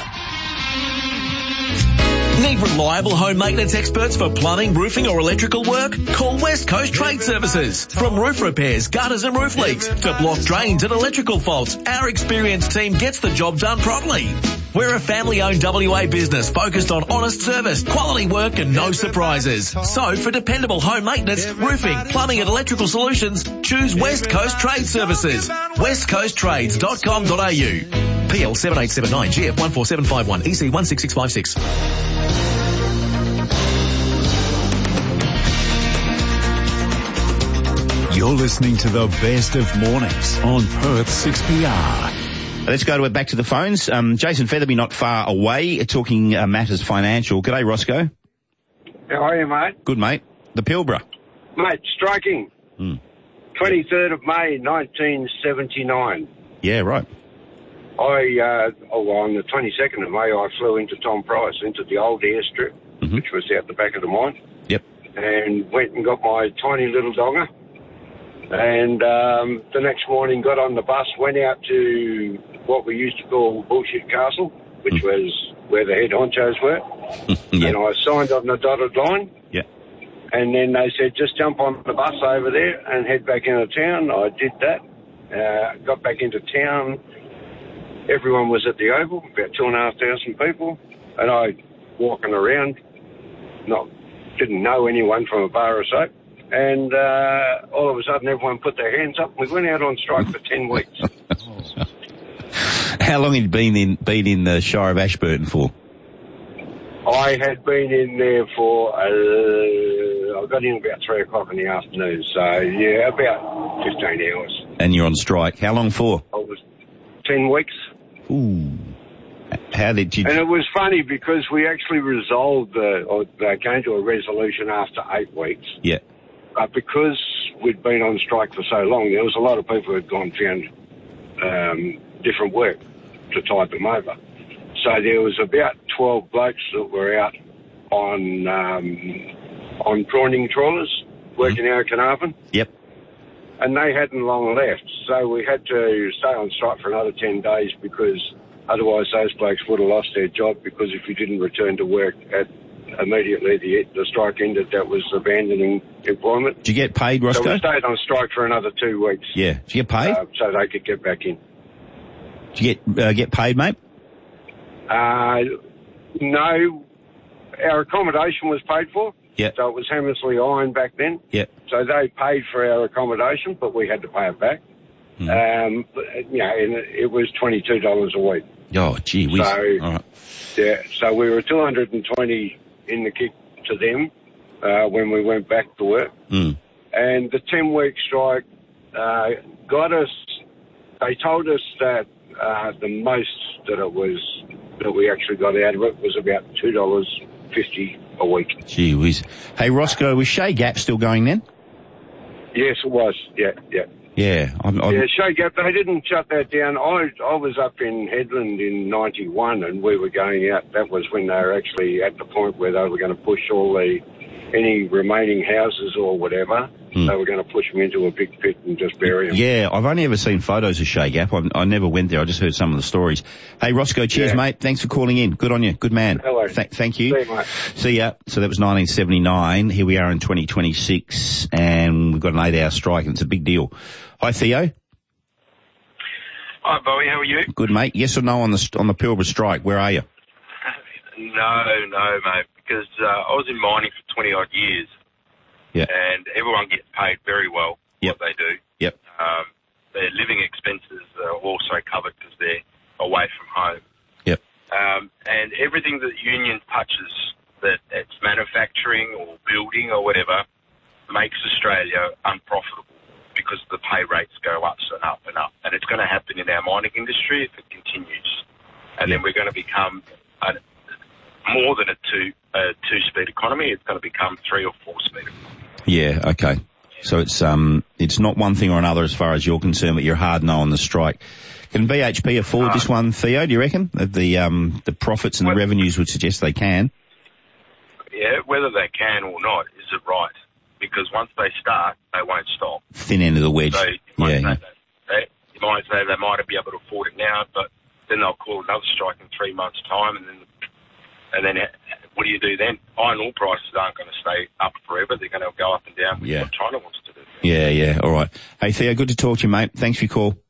Need reliable home maintenance experts for plumbing, roofing or electrical work? Call West Coast Trade Services. From roof repairs, gutters and roof leaks to block drains and electrical faults, our experienced team gets the job done properly. We're a family-owned W A business focused on honest service, quality work and no surprises. So for dependable home maintenance, roofing, plumbing and electrical solutions, choose West Coast Trade Services. west coast trades dot com dot a u. P L seven eight seven nine, G F one four seven five one, E C one six six five six. You're listening to the best of mornings on Perth six P R. Let's go to back to the phones. Um, Jason Featherby not far away, talking uh, matters financial. G'day, Roscoe. How are you, mate? Good, mate. The Pilbara. Mate, striking. Hmm. twenty-third of May, nineteen seventy-nine. Yeah, right. I, uh, oh, well, on the twenty-second of May, I flew into Tom Price, into the old airstrip, mm-hmm. which was out the back of the mine. Yep. And went and got my tiny little donger. And um, the next morning got on the bus, went out to what we used to call Bullshit Castle, which mm. was where the head honchos were. Yeah. And I signed on the dotted line. Yeah. And then they said, just jump on the bus over there and head back into town. I did that. Uh, got back into town. Everyone was at the Oval, about two and a half thousand people. And I, walking around, not didn't know anyone from a bar of soap. And uh, all of a sudden, everyone put their hands up. We went out on strike for ten weeks. How long had you been in been in the Shire of Ashburton for? I had been in there for, uh, I got in about three o'clock in the afternoon. So, yeah, about fifteen hours. And you're on strike. How long for? I was ten weeks. Ooh. How did you... And it was funny because we actually resolved, the, or they came to a resolution after eight weeks. Yeah. But because we'd been on strike for so long, there was a lot of people who had gone and found um, different work to tide them over. So there was about twelve blokes that were out on um, on prawning trawlers working mm-hmm. out of Carnarvon. Yep. And they hadn't long left. So we had to stay on strike for another ten days because otherwise those blokes would have lost their job, because if you didn't return to work at immediately the, the strike ended, that was abandoning employment. Did you get paid, Roscoe? So we stayed on strike for another two weeks. Yeah. Did you get paid? Uh, so they could get back in. Did you get uh, get paid, mate? Uh, no. Our accommodation was paid for. Yeah. So it was Hammersley Iron back then. Yeah. So they paid for our accommodation, but we had to pay it back. Mm. Um, you know, and it was twenty-two dollars a week. Oh, gee whiz. So, All right. yeah, so we were two hundred twenty in the kick to them uh, when we went back to work. Mm. And the ten-week strike uh, got us, they told us that uh, the most that it was, that we actually got out of it was about two dollars fifty a week. Gee whiz. Hey, Roscoe, was Shea Gap still going then? Yes, it was. Yeah, yeah. Yeah. I'm, I'm... Yeah, Shea Gap, they didn't shut that down. I I was up in Headland in ninety-one and we were going out. That was when they were actually at the point where they were going to push all the, any remaining houses or whatever, Hmm. they were going to push them into a big pit and just bury them. Yeah, I've only ever seen photos of Shea Gap. I, I never went there. I just heard some of the stories. Hey, Roscoe, cheers, Yeah. mate. Thanks for calling in. Good on you. Good man. Hello. Th- thank you. See you, mate. See ya. So that was nineteen seventy-nine. Here we are in twenty twenty-six, and we've got an eight-hour strike, and it's a big deal. Hi, Theo. Hi, Bowie. How are you? Good, mate. Yes or no on the st- on the Pilbara strike? Where are you? No, no, mate, because uh, I was in mining for twenty odd years. Yeah. And everyone gets paid very well Yep. what they do. Yep. Um, their living expenses are also covered because they're away from home. Yep. Um, and everything that the union touches, that it's manufacturing or building or whatever, makes Australia unprofitable because the pay rates go up and up and up. And it's going to happen in our mining industry if it continues. And then we're going to become a, more than a two a two-speed economy. It's going to become three or four-speed economy. Yeah. Okay. So it's um it's not one thing or another as far as you're concerned, but you're hard no on the strike. Can B H P afford Uh, this one, Theo? Do you reckon the the, um the profits and the revenues would suggest they can? Yeah, whether they can or not is it right? Because once they start, they won't stop. Thin end of the wedge. So you might, yeah. say that they, you might say they might be able to afford it now, but then they'll call another strike in three months' time, and then and then what do you do then? Iron ore prices aren't going to stay up forever. They're going to go up and down with Yeah. what China wants to do. Yeah, yeah. All right. Hey, Theo, good to talk to you, mate. Thanks for your call.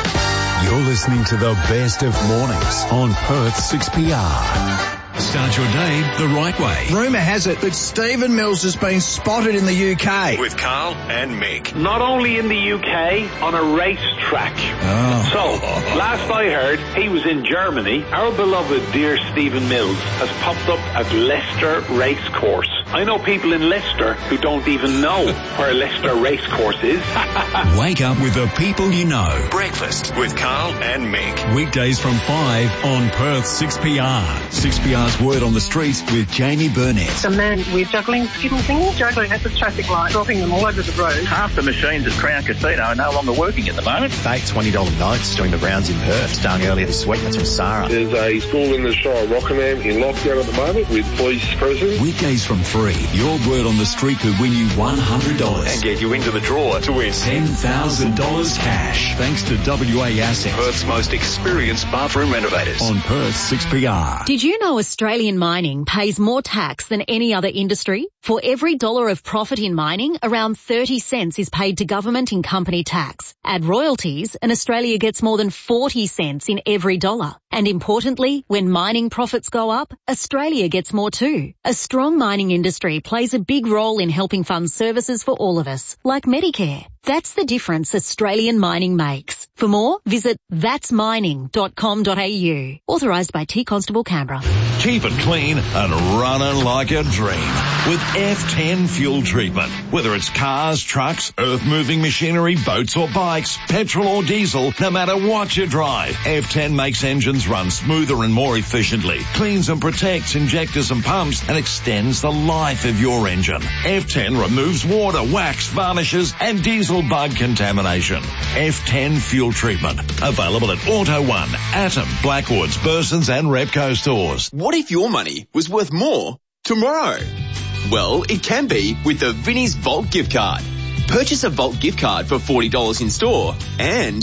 You're listening to the best of mornings on Perth six P R. Start your day the right way. Rumour has it that Stephen Mills has been spotted in the U K. With Carl and Mick. Not only in the U K, on a racetrack. Oh. So, last I heard, he was in Germany. Our beloved dear Stephen Mills has popped up at Leicester Racecourse. I know people in Leicester who don't even know where Leicester Racecourse is. Wake up with the people you know. Breakfast with Carl and Mick. Weekdays from five on Perth six P R. six P R's Word on the Street with Jamie Burnett. Some man with juggling skiddle things, juggling at the traffic light, dropping them all over the road. Half the machines at Crown Casino are no longer working at the moment. Fake twenty dollar notes doing the rounds in Perth. Starting earlier this week. That's from Sarah. There's a school in the Shire, Rockingham, in lockdown at the moment with police present. Weekdays from three. Your Word on the Street could win you one hundred dollars. And get you into the draw to win ten thousand dollars cash. Thanks to W A Assets. Perth's most experienced bathroom renovators. On Perth six P R. Did you know Australian mining pays more tax than any other industry? For every dollar of profit in mining, around thirty cents is paid to government in company tax. Add royalties and Australia gets more than forty cents in every dollar. And importantly, when mining profits go up, Australia gets more too. A strong mining industry plays a big role in helping fund services for all of us, like Medicare. That's the difference Australian mining makes. For more, visit thats mining dot com dot a u. Authorised by T Constable Canberra. Keep it clean and running like a dream with F ten fuel treatment. Whether it's cars, trucks, earth-moving machinery, boats or bikes, petrol or diesel, no matter what you drive, F ten makes engines run smoother and more efficiently, cleans and protects injectors and pumps, and extends the life of your engine. F ten removes water, wax, varnishes, and diesel bug contamination. F ten fuel treatment. Available at Auto One, Atom, Blackwoods, Burson's and Repco stores. What if your money was worth more tomorrow? Well, it can be with the Vinnie's Vault gift card. Purchase a Vault gift card for forty dollars in store and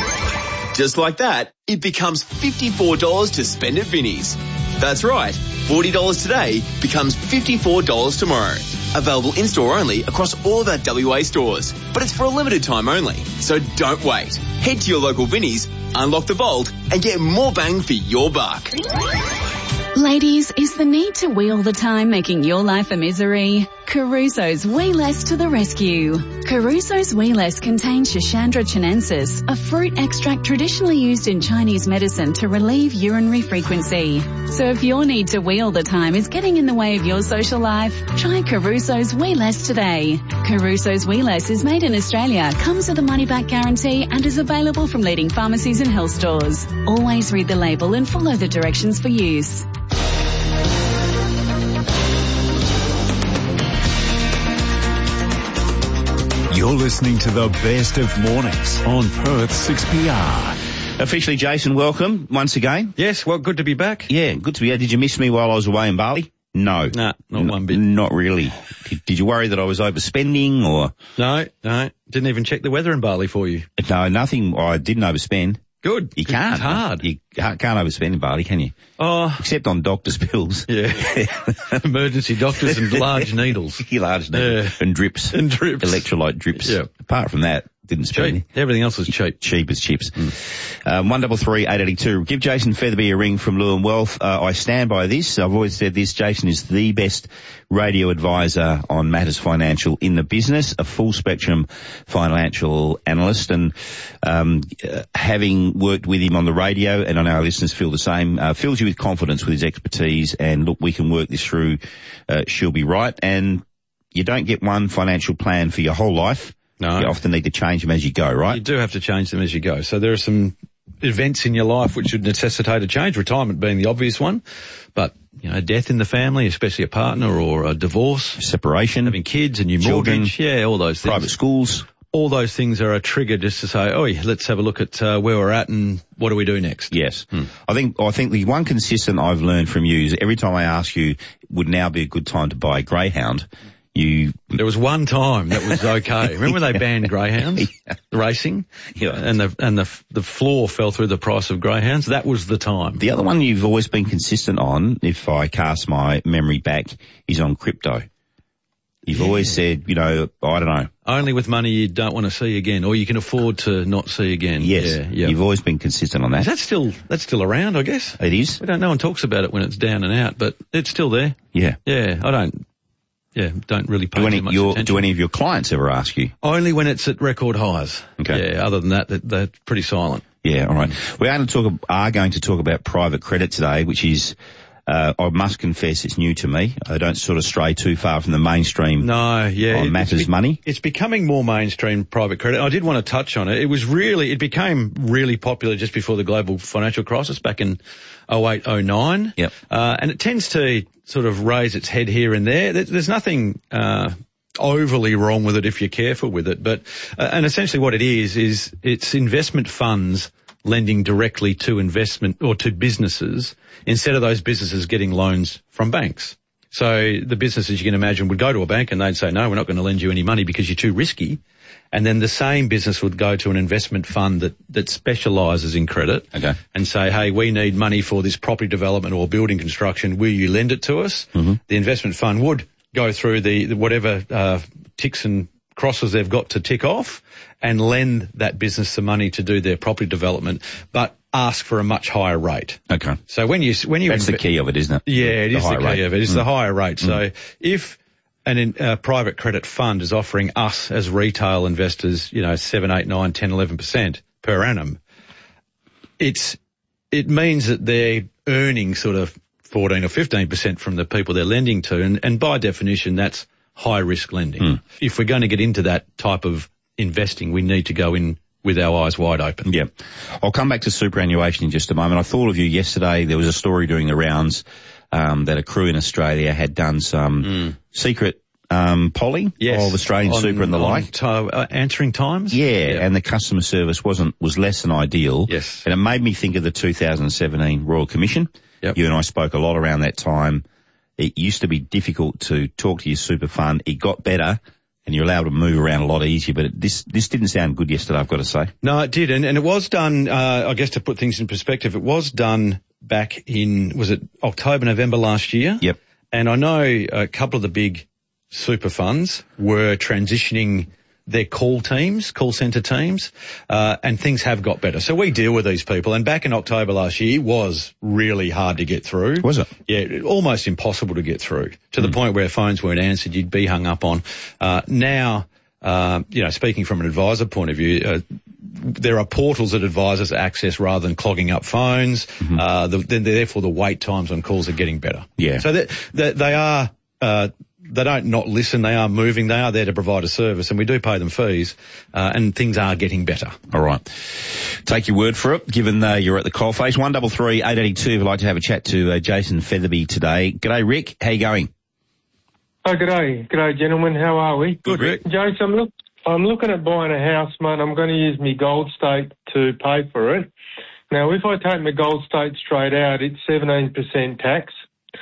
just like that, it becomes fifty-four dollars to spend at Vinnie's. That's right, forty dollars today becomes fifty-four dollars tomorrow. Available in-store only across all of our W A stores. But it's for a limited time only, so don't wait. Head to your local Vinnie's, unlock the vault, and get more bang for your buck. Ladies, is the need to wee all the time making your life a misery? Caruso's Wee Less to the rescue. Caruso's Wee Less contains Schisandra chinensis, a fruit extract traditionally used in Chinese medicine to relieve urinary frequency. So if your need to wee all the time is getting in the way of your social life, try Caruso's Wee Less today. Caruso's Wee Less is made in Australia, comes with a money-back guarantee and is available from leading pharmacies and health stores. Always read the label and follow the directions for use. You're listening to the best of mornings on Perth six P R. Officially, Jason, welcome once again. Yes, well, good to be back. Yeah, good to be here. Did you miss me while I was away in Bali? No. Nah, not N- one bit. Not really. Did, did you worry that I was overspending or? No, no. Didn't even check the weather in Bali for you. No, nothing. I didn't overspend. Good. You can't. It's hard. You can't, can't overspend in Bali, can you? Oh. Except on doctor's bills. Yeah. Emergency doctors and large needles. large needles. Yeah. And drips. And drips. Electrolyte drips. Yeah. Apart from that, didn't spend cheap. Everything else was cheap. Cheap as chips. Mm. Um, one double three eight eighty two. Give Jason Featherby a ring from Lewin Wealth. Uh, I stand by this. I've always said this. Jason is the best radio advisor on matters financial in the business, a full spectrum financial analyst, and um, uh, having worked with him on the radio, and I know our listeners feel the same, uh, fills you with confidence with his expertise. And look, we can work this through. Uh, she'll be right. And you don't get one financial plan for your whole life. No. You often need to change them as you go, right? You do have to change them as you go. So there are some events in your life which should necessitate a change, retirement being the obvious one. But, you know, death in the family, especially a partner or a divorce. Separation. Having kids, a new Children, mortgage. Yeah, all those things. Private schools. All those things are a trigger just to say, oh, yeah, let's have a look at uh, where we're at and what do we do next? Yes. Hmm. I think I think the one consistent I've learned from you is every time I ask you, would now be a good time to buy a greyhound, you... There was one time that was okay. Remember when they banned greyhounds yeah. racing? Yeah. And the and the the floor fell through the price of greyhounds? That was the time. The other one you've always been consistent on, if I cast my memory back, is on crypto. You've yeah. always said, you know, I don't know. Only with money you don't want to see again, or you can afford to not see again. Yes. Yeah, yeah. You've always been consistent on that. Is that still, that's still around, I guess? It is. We don't, no one talks about it when it's down and out, but it's still there. Yeah. Yeah, I don't, yeah, don't really pay do any, too much your, attention. Do any of your clients ever ask you? Only when it's at record highs. Okay. Yeah, other than that, they're, they're pretty silent. Yeah, all right. We are going to talk, are going to talk about private credit today, which is, Uh, I must confess it's new to me. I don't sort of stray too far from the mainstream no, yeah, on matters be, money. It's becoming more mainstream private credit. I did want to touch on it. It was really, it became really popular just before the global financial crisis back in oh eight, oh nine. Yep. Uh, and it tends to sort of raise its head here and there. There's nothing, uh, overly wrong with it if you're careful with it. But, uh, and essentially what it is, is it's investment funds lending directly to investment or to businesses instead of those businesses getting loans from banks. So the businesses you can imagine would go to a bank and they'd say, no, we're not going to lend you any money because you're too risky. And then the same business would go to an investment fund that, that specialises in credit okay. and say, hey, we need money for this property development or building construction. Will you lend it to us? Mm-hmm. The investment fund would go through the, the whatever uh, ticks and crosses they've got to tick off and lend that business the money to do their property development, but ask for a much higher rate. Okay. So when you, when you, that's inv- the key of it, isn't it? Yeah, it the is the key rate. of it. It's mm. the higher rate. Mm. So if an in, uh, private credit fund is offering us as retail investors, you know, seven, eight, nine, ten, eleven percent per annum, it's, it means that they're earning sort of fourteen or fifteen percent from the people they're lending to. And, and by definition, that's high risk lending. Mm. If we're going to get into that type of investing, we need to go in with our eyes wide open. Yeah. I'll come back to superannuation in just a moment. I thought of you yesterday. There was a story doing the rounds, um, that a crew in Australia had done some mm. secret, um, polling yes. of Australian on, super and the like. T- uh, answering times? Yeah, yeah. And the customer service wasn't, was less than ideal. Yes. And it made me think of the two thousand seventeen Royal Commission. Yep. You and I spoke a lot around that time. It used to be difficult to talk to your super fund. It got better. And you're allowed to move around a lot easier, but it, this this didn't sound good yesterday, I've got to say. No, it did, and, and it was done, uh, I guess to put things in perspective, it was done back in, was it October, November last year? Yep. And I know a couple of the big super funds were transitioning their call teams, call centre teams, uh, and things have got better. So we deal with these people, and back in October last year, it was really hard to get through. Was it? Yeah, almost impossible to get through, to mm. the point where phones weren't answered, you'd be hung up on. Uh, now, uh, you know, speaking from an advisor point of view, uh, there are portals that advisors access rather than clogging up phones. Mm-hmm. Uh, the, then therefore the wait times on calls are getting better. Yeah. So that, that they are, uh, they don't not listen, they are moving, they are there to provide a service, and we do pay them fees, uh, and things are getting better. All right. Take your word for it, given uh, you're at the coalface. one double three eight eighty two, we'd like to have a chat to uh, Jason Featherby today. G'day, Rick. How you going? Oh, g'day. G'day, gentlemen. How are we? Good, Rick. Jason, I'm, look, I'm looking at buying a house, mate. I'm going to use my Gold State to pay for it. Now, if I take my Gold State straight out, it's seventeen percent tax.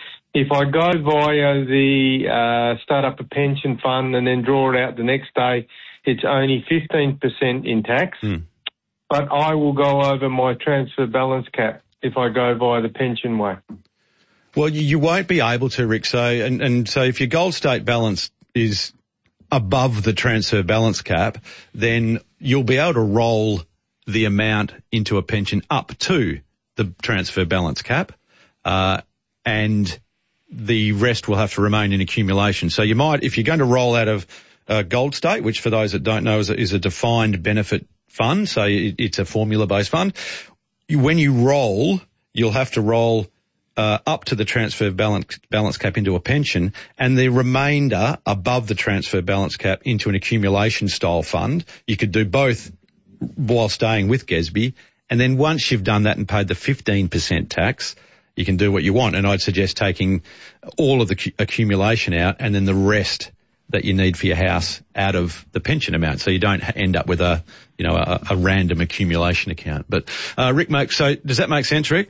If I go via the uh, start up a pension fund and then draw it out the next day, it's only fifteen percent in tax. Mm. But I will go over my transfer balance cap if I go via the pension way. Well, you, you won't be able to, Rick. So, and, and so if your Gold State balance is above the transfer balance cap, then you'll be able to roll the amount into a pension up to the transfer balance cap, uh, and the rest will have to remain in accumulation. So you might, if you're going to roll out of uh, Gold State, which for those that don't know is a, is a defined benefit fund, so it, it's a formula-based fund, you, when you roll, you'll have to roll uh, up to the transfer balance, balance cap into a pension, and the remainder above the transfer balance cap into an accumulation-style fund. You could do both while staying with G E S B, and then once you've done that and paid the fifteen percent tax, you can do what you want. And I'd suggest taking all of the cu- accumulation out and then the rest that you need for your house out of the pension amount, so you don't ha- end up with a, you know, a, a random accumulation account. But uh, Rick, makes so does that make sense, Rick?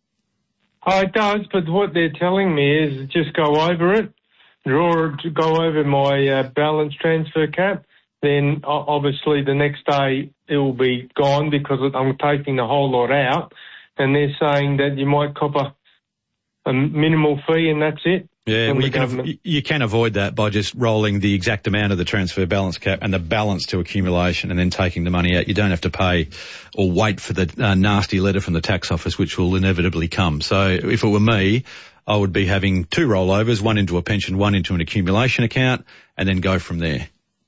Oh, it does, but what they're telling me is just go over it, draw it, go over my uh, balance transfer cap. Then obviously the next day it will be gone because I'm taking the whole lot out. And they're saying that you might cop a, a minimal fee and that's it. Yeah, well, you can, av- you can avoid that by just rolling the exact amount of the transfer balance cap and the balance to accumulation and then taking the money out. You don't have to pay or wait for the uh, nasty letter from the tax office, which will inevitably come. So if it were me, I would be having two rollovers, one into a pension, one into an accumulation account, and then go from there.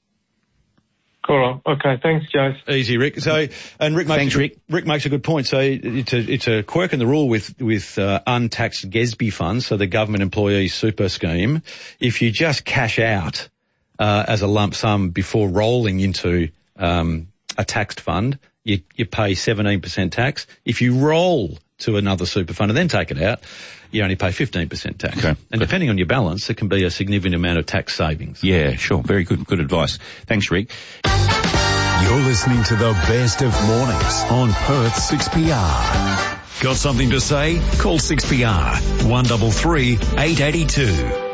All right. Okay. Thanks, Joe. Easy, Rick. So, and Rick makes Thanks, a, Rick. Rick makes a good point. So it's a, it's a quirk in the rule with, with, uh, untaxed G E S B funds, so the government employee super scheme. If you just cash out, uh, as a lump sum before rolling into, um, a taxed fund, you, you pay seventeen percent tax. If you roll to another super fund and then take it out, you only pay fifteen percent tax. Okay. And depending on your balance, it can be a significant amount of tax savings. Yeah, sure. Very good. Good advice. Thanks, Rick. You're listening to the best of mornings on Perth six P R. Got something to say? Call six P R one double three eight eighty two.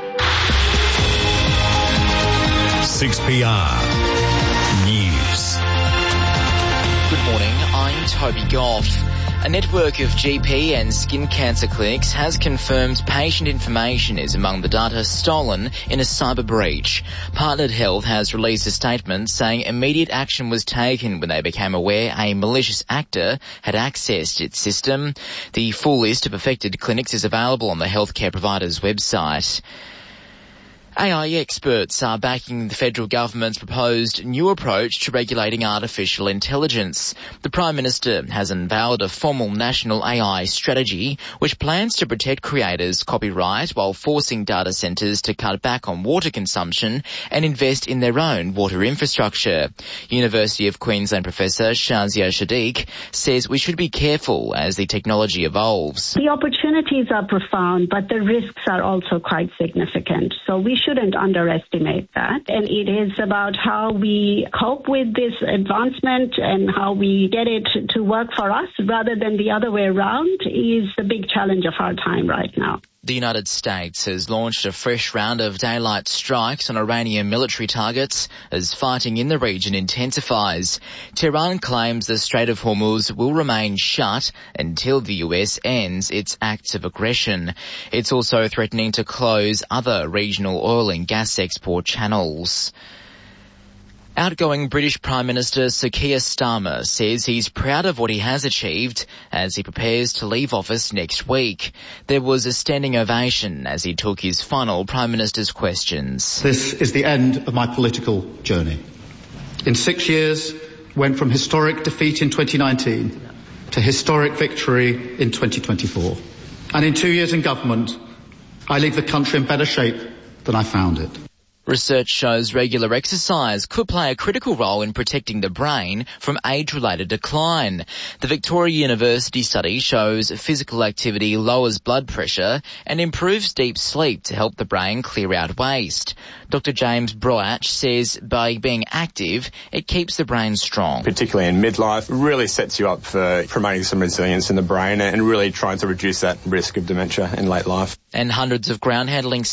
six P R News. Good morning. I'm Toby Goff. A network of G P and skin cancer clinics has confirmed patient information is among the data stolen in a cyber breach. Partnered Health has released a statement saying immediate action was taken when they became aware a malicious actor had accessed its system. The full list of affected clinics is available on the healthcare provider's website. A I experts are backing the federal government's proposed new approach to regulating artificial intelligence. The Prime Minister has unveiled a formal national A I strategy which plans to protect creators' copyright while forcing data centres to cut back on water consumption and invest in their own water infrastructure. University of Queensland Professor Shazia Shadiq says we should be careful as the technology evolves. The opportunities are profound, but the risks are also quite significant. So we shouldn't underestimate that. And it is about how we cope with this advancement and how we get it to work for us rather than the other way around is the big challenge of our time right now. The United States has launched a fresh round of daylight strikes on Iranian military targets as fighting in the region intensifies. Tehran claims the Strait of Hormuz will remain shut until the U S ends its acts of aggression. It's also threatening to close other regional oil and gas export channels. Outgoing British Prime Minister Sir Keir Starmer says he's proud of what he has achieved as he prepares to leave office next week. There was a standing ovation as he took his final Prime Minister's questions. This is the end of my political journey. In six years, went from historic defeat in twenty nineteen to historic victory in twenty twenty-four. And in two years in government, I leave the country in better shape than I found it. Research shows regular exercise could play a critical role in protecting the brain from age-related decline. The Victoria University study shows physical activity lowers blood pressure and improves deep sleep to help the brain clear out waste. Doctor James Broach says by being active, it keeps the brain strong. Particularly in midlife, really sets you up for promoting some resilience in the brain and really trying to reduce that risk of dementia in late life. And hundreds of ground handling